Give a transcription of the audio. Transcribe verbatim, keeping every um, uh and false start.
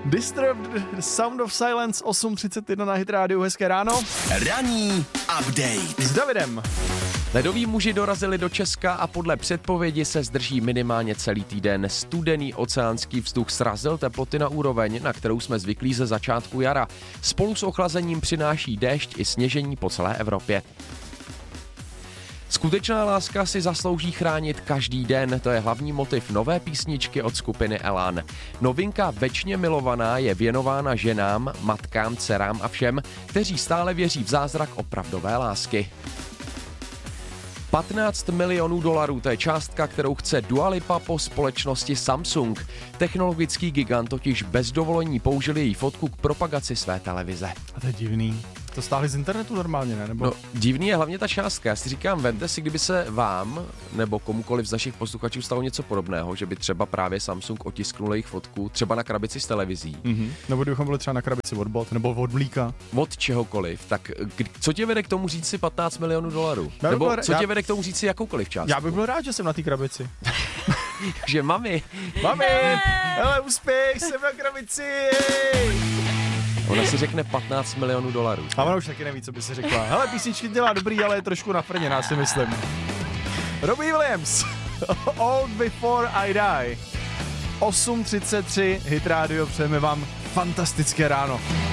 Disturbed, Sound of Silence, osm třicet jedna na Hit Radio, hezké ráno. Ranní update S Davidem. Ledoví muži dorazili do Česka a podle předpovědi se zdrží minimálně celý týden. Studený oceánský vzduch srazil teploty na úroveň, na kterou jsme zvyklí ze začátku jara. Spolu s ochlazením přináší déšť i sněžení po celé Evropě. Skutečná láska si zaslouží chránit každý den, to je hlavní motiv nové písničky od skupiny Elan. Novinka Večně milovaná je věnována ženám, matkám, dcerám a všem, kteří stále věří v zázrak opravdové lásky. patnáct milionů dolarů, to je částka, kterou chce Dua Lipa po společnosti Samsung. Technologický gigant totiž bez dovolení použil její fotku k propagaci své televize. A to je divný. To stáhli z internetu normálně, ne? Nebo... No, divný je hlavně ta částka. Já si říkám, vemte si, kdyby se vám nebo komukoliv z našich posluchačů stalo něco podobného, že by třeba právě Samsung otisknul jejich fotku, třeba na krabici s televizí. Mm-hmm. Nebo kdybychom byli třeba na krabici od bot, nebo od mlíka. Od čehokoliv. Tak k- co tě vede k tomu říct si patnáct milionů dolarů? Já Nebo byl, co já... tě vede k tomu říct si jakoukoliv částku? Já bych byl rád, že jsem na té krabici. Že mami. Mami, hele, úspěch, jsem na krabici. Ona si řekne patnáct milionů dolarů. A ona už taky neví, co by si řekla. Hele, písničky dělá dobrý, ale je trošku nafrněná, si myslím. Robbie Williams, Old Before I Die. osm třicet tři, Hit Radio, přejeme vám fantastické ráno.